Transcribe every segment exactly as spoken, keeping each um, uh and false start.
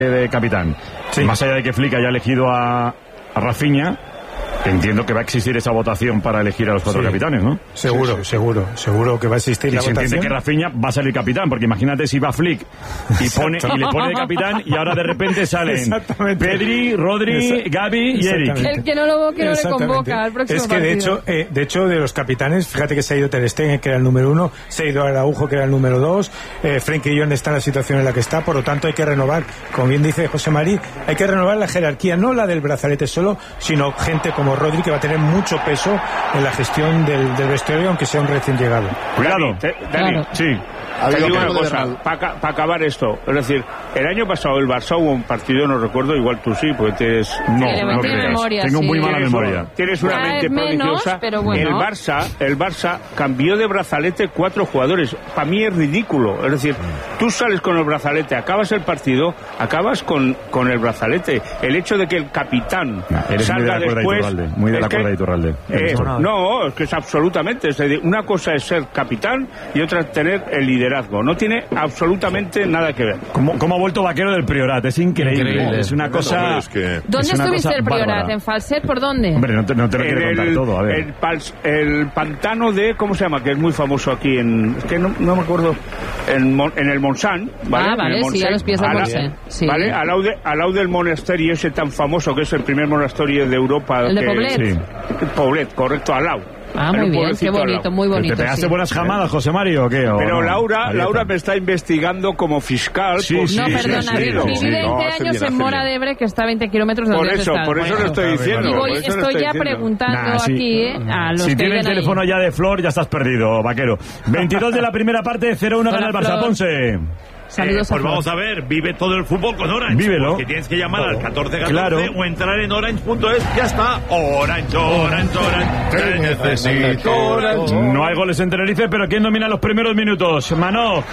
de capitán. Sí. Más allá de que Flick haya elegido a, a Rafinha, entiendo que va a existir esa votación para elegir a los cuatro sí. capitanes, ¿no? Seguro, sí, sí. seguro, seguro que va a existir y la se votación. entiende que Rafinha va a salir capitán, porque imagínate si va Flick y pone y le pone de capitán y ahora de repente salen Pedri, Rodri, Gavi y Eric. El que no lo que no le convoca al próximo Es que partido. de hecho, eh, de hecho de los capitanes, fíjate que se ha ido Ter Stegen, que era el número uno, se ha ido Araujo, que era el número dos, eh, Frenkie de Jong está en la situación en la que está, por lo tanto hay que renovar, como bien dice José Marí, hay que renovar la jerarquía, no la del brazalete solo, sino gente como Rodri, que va a tener mucho peso en la gestión del, del vestuario, aunque sea un recién llegado. Cuidado, Dani, Dani claro. sí. Te digo una cosa, para pa acabar esto, es decir, el año pasado el Barça hubo un partido, no recuerdo, igual tú sí, porque tienes... No, sí, no creas, memoria, tengo sí. muy mala tienes memoria. Una, tienes una Cada mente menos, prodigiosa. pero bueno. El Barça, el Barça cambió de brazalete cuatro jugadores. Para mí es ridículo, es decir, tú sales con el brazalete, acabas el partido, acabas con, con el brazalete. El hecho de que el capitán no, eres salga muy de la después... Iturralde, muy de la cuerda de Iturralde. Eh, no, es que es absolutamente, es decir, una cosa es ser capitán y otra es tener el liderazgo. No tiene absolutamente nada que ver. ¿Cómo, cómo ha vuelto Vaquero del Priorat? Es increíble. increíble. Es una cosa... Es que... ¿Dónde es una estuviste cosa el Priorat? bárbara. ¿En Falset? ¿Por dónde? Hombre, no te, no te lo En quiero contar el, todo, a ver. El, pals, el pantano de, ¿cómo se llama? Que es muy famoso aquí en... Es que no, no me acuerdo. En, en el Montsant, ¿vale? Ah, vale, en el sí, a los pies del Montsant. Sí. ¿Vale? Al lado, de, al lado del monasterio ese tan famoso, que es el primer monasterio de Europa. ¿El de que, Poblet? Sí. Poblet, correcto, al lado. Ah, muy bien, qué bonito, muy bonito. ¿Te pegaste sí. buenas jamadas, José Mario, o qué? ¿O Pero no? Laura, Laura me está investigando como fiscal. Sí, por... sí, No, sí, perdona, sí, viví no, veinte sí, no, hace años bien, en hace Mora bien. de Ebre, que está a veinte kilómetros de Por donde eso, está. por eso lo estoy diciendo. Y voy, por eso lo estoy ya diciendo. preguntando Nah, sí. aquí eh, a los si que tienes el viven teléfono ahí. ya de Flor, ya estás perdido, Vaquero. veintidós de la primera parte, cero uno gana el Hola, Barça. Flor. Ponce. Saludos eh, a pues Flor. vamos a ver, vive todo el fútbol con Orange. Vívelo. Que tienes que llamar al catorce catorce Claro. o entrar en orange punto es. Ya está. Orange, Orange, Orange. Te necesito Orange. No hay goles en Tenerife, pero ¿quién domina los primeros minutos? Manó.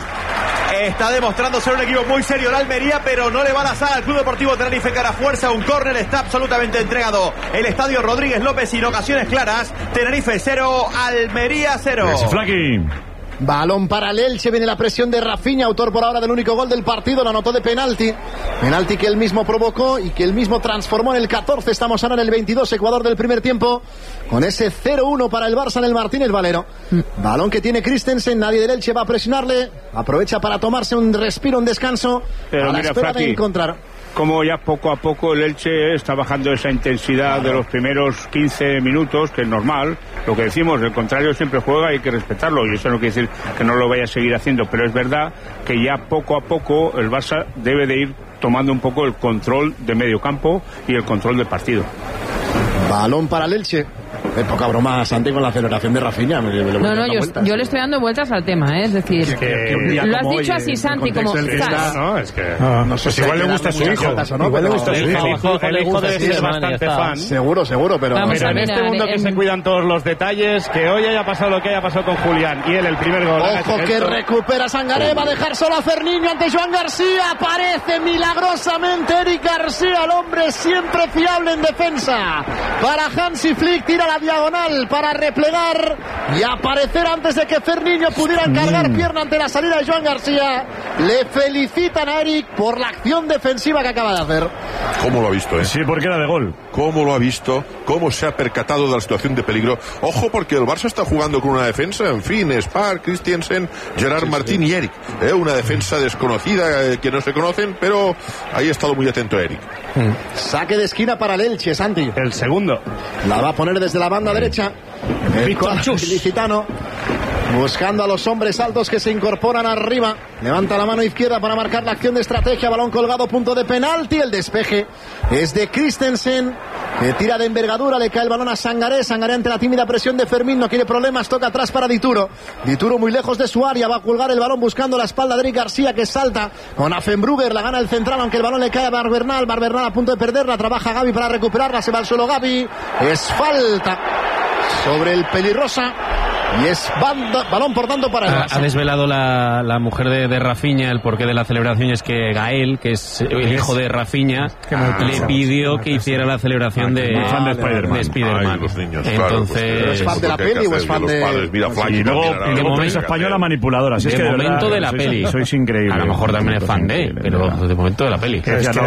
Está demostrando ser un equipo muy serio la Almería, pero no le va a la sala al Club Deportivo Tenerife, que hará fuerza. Un córner está absolutamente entregado el estadio Rodríguez López y en ocasiones claras. Tenerife cero, Almería cero. Flaqui. Balón para el Elche, viene la presión de Rafinha, autor por ahora del único gol del partido, lo anotó de penalti. Penalti que él mismo provocó y que él mismo transformó en el catorce. Estamos ahora en el veintidós, Ecuador del primer tiempo, con ese cero uno para el Barça en el Martínez Valero. Balón que tiene Christensen, nadie del Elche va a presionarle. Aprovecha para tomarse un respiro, un descanso. Pero a la mira, espera Flaqui, de encontrar. Como ya poco a poco el Elche está bajando esa intensidad de los primeros quince minutos, que es normal. Lo que decimos, el contrario siempre juega y hay que respetarlo, y eso no quiere decir que no lo vaya a seguir haciendo, pero es verdad que ya poco a poco el Barça debe de ir tomando un poco el control de medio campo y el control del partido. Balón para el Elche. Es poca broma, Santi, con la aceleración de Rafinha. Me, me No, no, yo, yo le estoy dando vueltas al tema, ¿eh? Es decir, Es que, que un día lo has como dicho hoy, así, en Santi, el como... contexto en el que ¿sabes? está, ¿no? Es que... No, No sé pues si igual hay le que gusta a darle su muchas hijo. vueltas o no, Igual le pero- gusta a su El hijo. hijo, el hijo debe ser bastante fan. Seguro, seguro, pero... Vamos Pero a en este mirar, mundo que en- se cuidan todos los detalles, que hoy haya pasado lo que haya pasado con Julián y él el primer gol. Ojo que recupera Sangaré, va a dejar solo a Ferniño ante Joan García. Aparece milagrosamente Eric García, el hombre siempre fiable en defensa. Para Hansi Flick, tira la diagonal para replegar y aparecer antes de que Ferniño pudiera cargar pierna ante la salida de Joan García. Le felicitan a Eric por la acción defensiva que acaba de hacer. ¿Cómo lo ha visto, eh? Sí, porque era de gol. ¿Cómo lo ha visto? ¿Cómo se ha percatado de la situación de peligro? Ojo, porque el Barça está jugando con una defensa, en fin, Spar, Christiansen, Gerard sí, Martín sí. y Eric. ¿eh? Una defensa desconocida, eh, que no se conocen, pero ahí ha estado muy atento Eric. Mm. Saque de esquina para el Elche, Santi. El segundo. La va a poner desde la banda derecha. El ilicitano. Buscando a los hombres altos que se incorporan arriba. Levanta la mano izquierda para marcar la acción de estrategia. Balón colgado, punto de penalti. El despeje es de Christensen, que tira de envergadura. Le cae el balón a Sangaré. Sangaré ante la tímida presión de Fermín. No quiere problemas. Toca atrás para Dituro. Dituro muy lejos de su área. Va a colgar el balón buscando la espalda de Eric García, que salta con Affenbrugger. La gana el central, aunque el balón le cae a Barbernal. Barbernal a punto de perderla. Trabaja Gavi para recuperarla. Se va al suelo Gavi. Es falta sobre el pelirrosa. Y es banda, balón por tanto para el Ha, Barça. ha desvelado la, la mujer de, de Rafinha el porqué de la celebración. Es que Gael, que es el hijo de Rafinha, le pidió que hiciera la celebración de, fan de Spider-Man. de Spider-Man. Ay, los niños, claro, Entonces, pues, ¿Es fan de la peli o es fan de...? Y luego, y luego prensa española manipuladora. Si es de que de momento verdad, de la sois, peli. sois increíbles. A lo mejor también es fan de, pero de momento de la peli. Que decía,